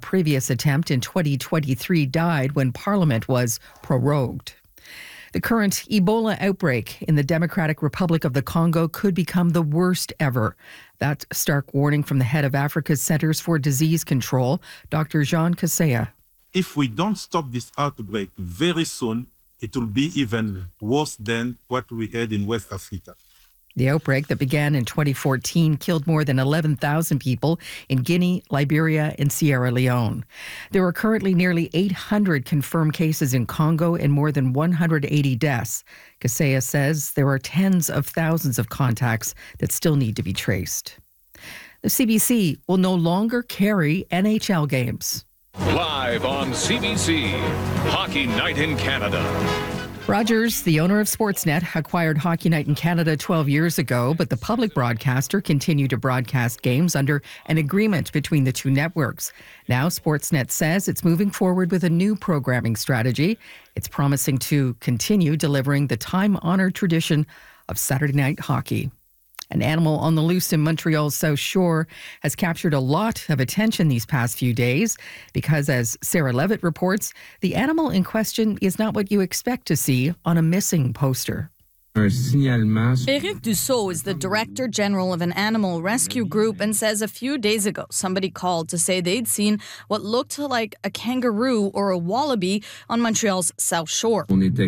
previous attempt in 2023 died when Parliament was prorogued. The current Ebola outbreak in the Democratic Republic of the Congo could become the worst ever. That's a stark warning from the head of Africa's Centers for Disease Control, Dr. Jean Kaseya. If we don't stop this outbreak very soon, it will be even worse than what we had in West Africa. The outbreak that began in 2014 killed more than 11,000 people in Guinea, Liberia, and Sierra Leone. There are currently nearly 800 confirmed cases in Congo and more than 180 deaths. Kaseya says there are tens of thousands of contacts that still need to be traced. The CBC will no longer carry NHL games. Live on CBC, Hockey Night in Canada. Rogers, the owner of Sportsnet, acquired Hockey Night in Canada 12 years ago, but the public broadcaster continued to broadcast games under an agreement between the two networks. Now, Sportsnet says it's moving forward with a new programming strategy. It's promising to continue delivering the time-honored tradition of Saturday night hockey. An animal on the loose in Montreal's South Shore has captured a lot of attention these past few days because, as Sarah Levitt reports, the animal in question is not what you expect to see on a missing poster. Éric Dussault is the Director General of an animal rescue group and says a few days ago somebody called to say they'd seen what looked like a kangaroo or a wallaby on Montreal's South Shore.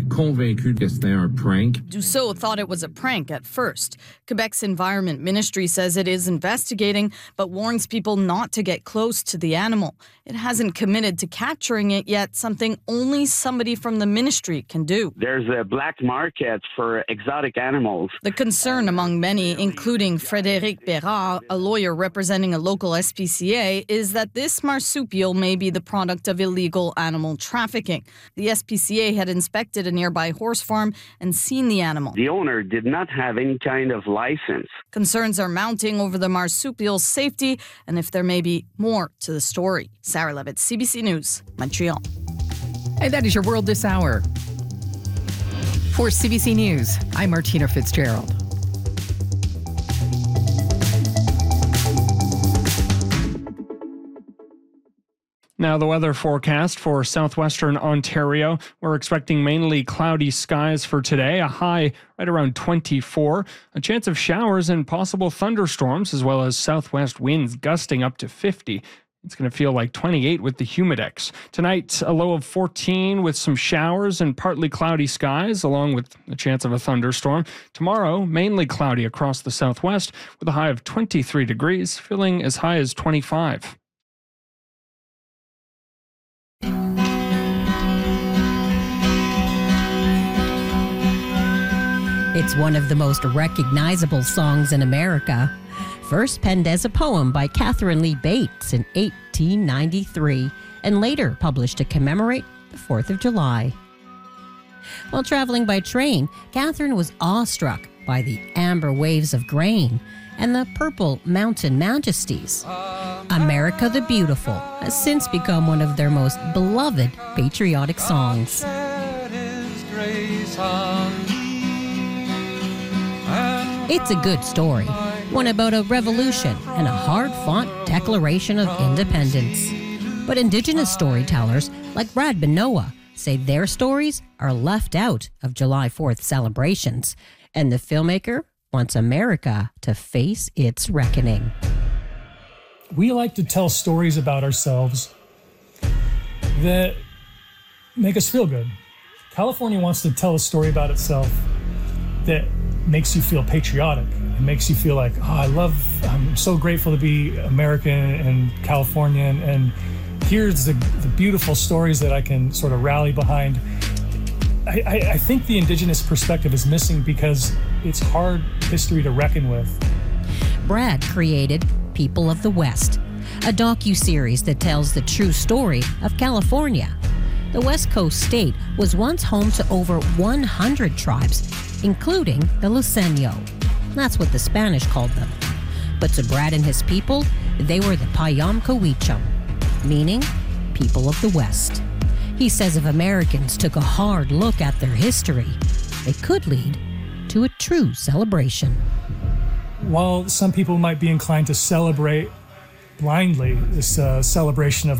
Dussault thought it was a prank at first. Quebec's Environment Ministry says it is investigating but warns people not to get close to the animal. It hasn't committed to capturing it yet, something only somebody from the ministry can do. There's a black market for exotic animals. The concern among many, including Frédéric Bérard, a lawyer representing a local SPCA, is that this marsupial may be the product of illegal animal trafficking. The SPCA had inspected a nearby horse farm and seen the animal. The owner did not have any kind of license. Concerns are mounting over the marsupial's safety and if there may be more to the story. Sarah Levitt, CBC News, Montreal. And that is your World This Hour. For CBC News, I'm Martina Fitzgerald. Now the weather forecast for southwestern Ontario. We're expecting mainly cloudy skies for today, a high right around 24, a chance of showers and possible thunderstorms, as well as southwest winds gusting up to 50. It's going to feel like 28 with the humidex. Tonight, a low of 14 with some showers and partly cloudy skies, along with a chance of a thunderstorm. Tomorrow, mainly cloudy across the southwest with a high of 23 degrees, feeling as high as 25. It's one of the most recognizable songs in America. First penned as a poem by Catherine Lee Bates in 1893, and later published to commemorate the 4th of July. While traveling by train, Catherine was awestruck by the amber waves of grain and the purple mountain majesties. America the Beautiful has since become one of their most beloved patriotic songs. It's a good story, one about a revolution and a hard-fought declaration of independence. But Indigenous storytellers like Brad Benoa say their stories are left out of July 4th celebrations, and the filmmaker wants America to face its reckoning. We like to tell stories about ourselves that make us feel good. California wants to tell a story about itself that makes you feel patriotic. It makes you feel like, I'm so grateful to be American and Californian, and here's the beautiful stories that I can sort of rally behind. I think the Indigenous perspective is missing because it's hard history to reckon with. Brad created People of the West, a docu-series that tells the true story of California. The West Coast state was once home to over 100 tribes, including the Luiseño. That's what the Spanish called them. But to Brad and his people, they were the Payam-Cowicham, meaning people of the West. He says if Americans took a hard look at their history, it could lead to a true celebration. While some people might be inclined to celebrate blindly this celebration of